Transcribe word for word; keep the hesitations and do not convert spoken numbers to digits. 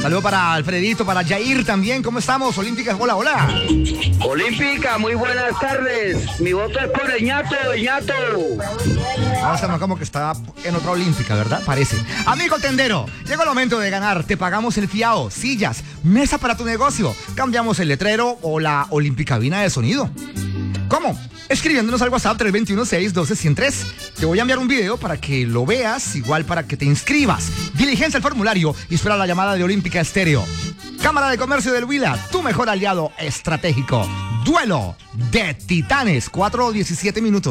Saludo para Alfredito, para Jair también. ¿Cómo estamos? Olímpicas, hola, hola. Olímpica, muy buenas tardes. Mi voto es por el ñato, el ñato. Ahora estamos como que está en otra olímpica, ¿verdad? Parece. Amigo tendero, llegó el momento de ganar. Te pagamos el fiado, sillas, mesa para tu negocio. Cambiamos el letrero o la olimpicabina de sonido. ¿Cómo? Escribiéndonos al WhatsApp tres dos uno, seis uno dos, uno cero tres. Te voy a enviar un video para que lo veas, igual para que te inscribas. Diligencia el formulario y espera la llamada de Olímpica Estéreo. Cámara de Comercio del Huila, tu mejor aliado estratégico. Duelo de Titanes, cuatro diecisiete minutos.